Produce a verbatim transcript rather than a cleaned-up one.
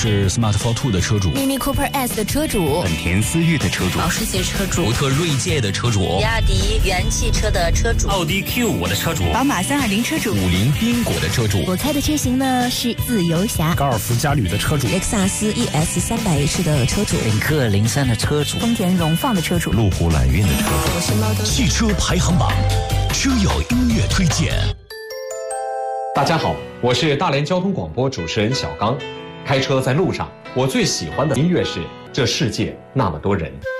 是 Smart Fortwo 的车主， Mini Cooper S 的车主， 本田思域的车主， 保时捷车主， 福特锐界的车主， 比亚迪元汽车的车主， 奥迪 Q 五的车主， 宝马三二零车主， 五菱缤果的车主。 我开的车型呢是自由侠， 高尔夫嘉旅的车主， 雷克萨斯 E S 三百 H 的车主， 领克零三的车主， 丰田荣放的车主， 路虎揽运的车主。 我是猫头汽车排行榜车友音乐推荐。 大家好，我是大连交通广播主持人小刚。开车在路上，我最喜欢的音乐是《这世界那么多人》。